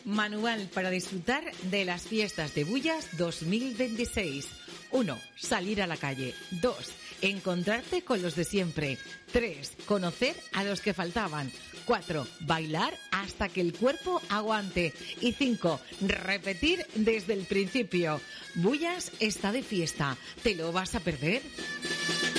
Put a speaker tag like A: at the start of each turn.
A: Manual para disfrutar de las fiestas de Bullas 2026. 1. Salir a la calle. 2. Encontrarte con los de siempre. 3. Conocer a los que faltaban. 4. Bailar hasta que el cuerpo aguante. Y 5. Repetir desde el principio. Bullas está de fiesta. ¿Te lo vas a perder?